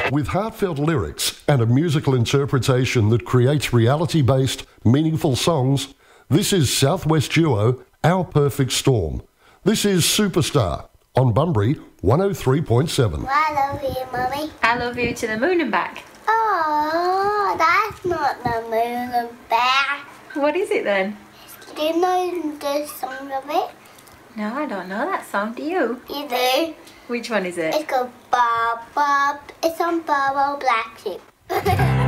With heartfelt lyrics and a musical interpretation that creates reality-based, meaningful songs, this is Southwest duo Our Perfect Storm. This is Superstar on Bunbury 103.7. I love you, Mummy. I love you to the moon and back. Oh, that's not the moon and back. What is it then? Do you know the song of it? No, I don't know that song. Do you? You do. Which one is it? It's called Bob Bob. It's on Bob Black Sheep.